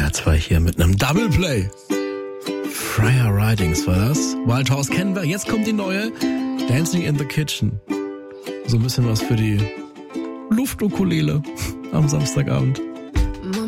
SWR2 hier mit einem Double Play. Friar Ridings war das. Wild Horse kennen wir. Jetzt kommt die neue Dancing in the Kitchen. So ein bisschen was für die Luftukulele am Samstagabend.